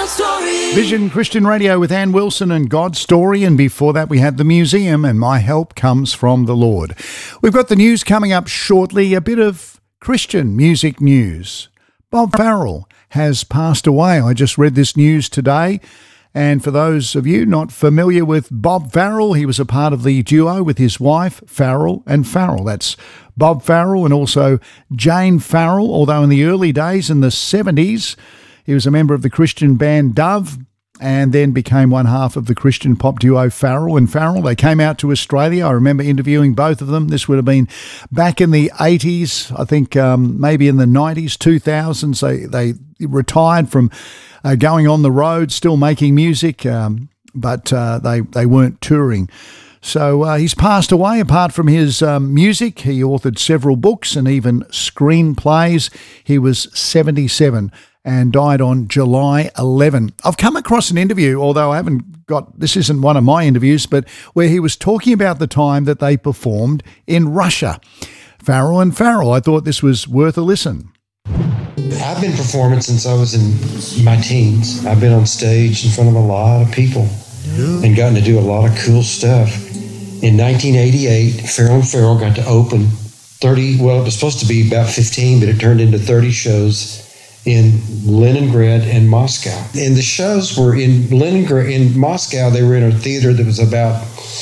Story. Vision Christian Radio with Ann Wilson and God's Story, and before that we had the museum and My Help Comes From the Lord. We've got the news coming up shortly, a bit of Christian music news. Bob Farrell has passed away. I just read this news today. And for those of you not familiar with Bob Farrell, he was a part of the duo with his wife, Farrell and Farrell. That's Bob Farrell and also Jane Farrell, although in the early days, in the 70s, he was a member of the Christian band Dove and then became one half of the Christian pop duo Farrell and Farrell. They came out to Australia. I remember interviewing both of them. This would have been back in the 80s, I think maybe in the 90s, 2000s. They retired from going on the road, still making music, but they weren't touring. So he's passed away. Apart from his music, he authored several books and even screenplays. He was 77 and died on July 11. I've come across an interview, although I haven't got, this isn't one of my interviews, but where he was talking about the time that they performed in Russia. Farrell and Farrell, I thought this was worth a listen. I've been performing since I was in my teens. I've been on stage in front of a lot of people and gotten to do a lot of cool stuff. In 1988, Farrell and Farrell got to open 30, well, it was supposed to be about 15, but it turned into 30 shows in Leningrad and Moscow. And the shows were in Leningrad, in Moscow, they were in a theater that was about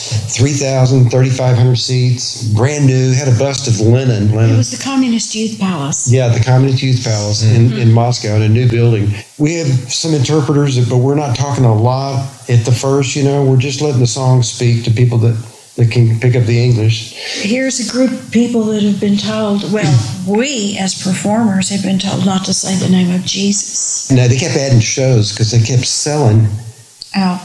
3,000, 3,500 seats, brand new, had a bust of Lenin. It was the Communist Youth Palace. Yeah, the Communist Youth Palace in Moscow, in a new building. We have some interpreters, but we're not talking a lot at the first, we're just letting the song speak to people that can pick up the English. Here's a group of people that have been told, we as performers have been told not to say the name of Jesus. No, they kept adding shows because they kept selling out.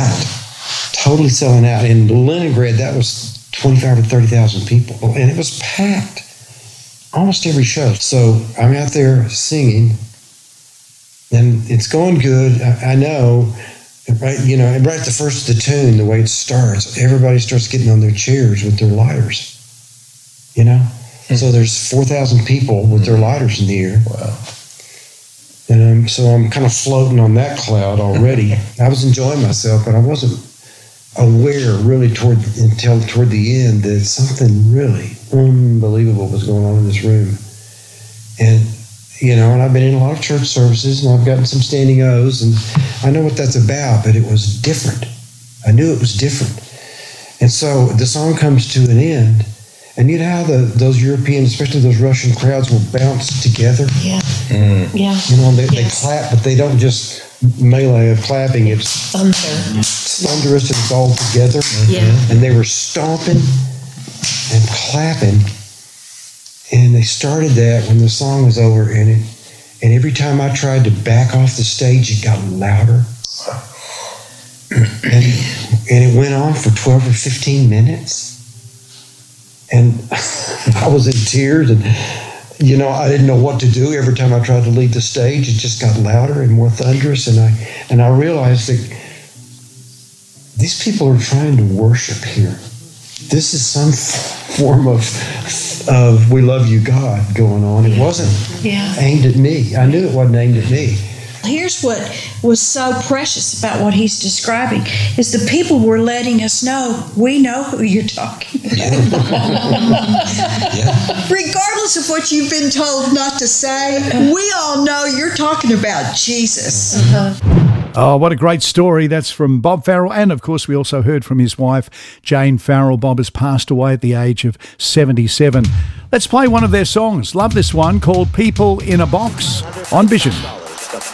Totally selling out. In Leningrad, that was 25 or 30,000 people. And it was packed almost every show. So I'm out there singing, and it's going good. I know, right? Right at the first of the tune, the way it starts, everybody starts getting on their chairs with their lighters. So there's 4,000 people with their lighters in the air. Wow. And so I'm kind of floating on that cloud already. I was enjoying myself, but I wasn't aware really until toward the end that something really unbelievable was going on in this room. And I've been in a lot of church services, and I've gotten some standing O's, and I know what that's about, but it was different. I knew it was different. And so the song comes to an end, and you know how those European, especially those Russian crowds, will bounce together? Yeah. Yeah. They clap, but they don't just melee of clapping. It's thunder. It's thunderous, and it's all together. Yeah. And they were stomping and clapping. And they started that when the song was over, and every time I tried to back off the stage, it got louder. And it went on for 12 or 15 minutes. And I was in tears, and I didn't know what to do. Every time I tried to leave the stage, it just got louder and more thunderous, and I realized that these people are trying to worship here. This is some form of "We love you, God" going on. It wasn't aimed at me. I knew it wasn't aimed at me. Here's what was so precious about what he's describing is the people were letting us know, we know who you're talking about. Regardless of what you've been told not to say, we all know you're talking about Jesus. Oh, what a great story. That's from Bob Farrell. And, of course, we also heard from his wife, Jane Farrell. Bob has passed away at the age of 77. Let's play one of their songs. Love this one called People in a Box on Vision.